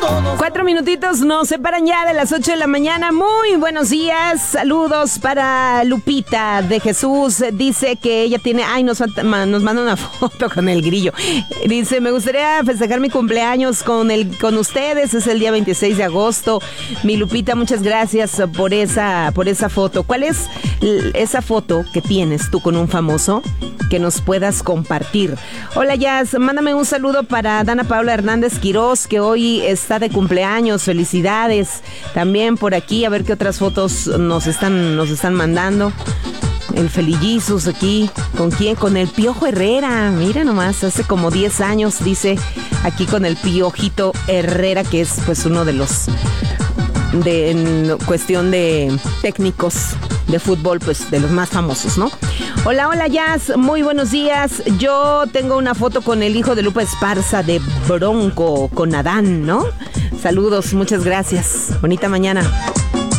4 minutitos nos separan ya de las 8 de la mañana. Muy buenos días. Saludos para Lupita de Jesús. Dice que ella tiene... Ay, nos manda una foto con el grillo. Dice, me gustaría festejar mi cumpleaños con ustedes. Es el día 26 de agosto. Mi Lupita, muchas gracias por esa foto. ¿Cuál es esa foto que tienes tú con un famoso que nos puedas compartir? Hola, Jazz. Mándame un saludo para Dana Paula Hernández Quirós, que hoy está de cumpleaños. Felicidades. También por aquí, a ver qué otras fotos nos están mandando. El Felillizus aquí. ¿Con quién? Con el Piojo Herrera. Mira nomás, hace como 10 años, dice, aquí con el Piojito Herrera, que es pues uno de los... en cuestión de técnicos de fútbol, pues de los más famosos, ¿no? Hola, Jazz, muy buenos días. Yo tengo una foto con el hijo de Lupe Esparza de Bronco, con Adán, ¿no? Saludos, muchas gracias. Bonita mañana.